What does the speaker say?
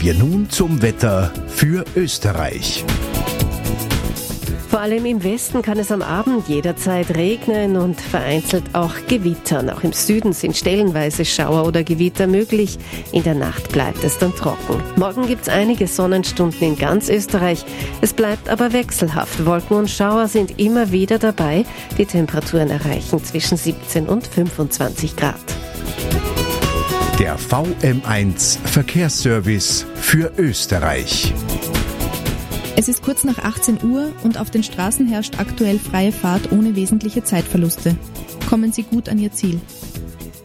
wir nun zum Wetter für Österreich. Vor allem im Westen kann es am Abend jederzeit regnen und vereinzelt auch gewittern. Auch im Süden sind stellenweise Schauer oder Gewitter möglich. In der Nacht bleibt es dann trocken. Morgen gibt es einige Sonnenstunden in ganz Österreich. Es bleibt aber wechselhaft. Wolken und Schauer sind immer wieder dabei. Die Temperaturen erreichen zwischen 17 und 25 Grad. Der VM1 Verkehrsservice für Österreich. Es ist kurz nach 18 Uhr und auf den Straßen herrscht aktuell freie Fahrt ohne wesentliche Zeitverluste. Kommen Sie gut an Ihr Ziel.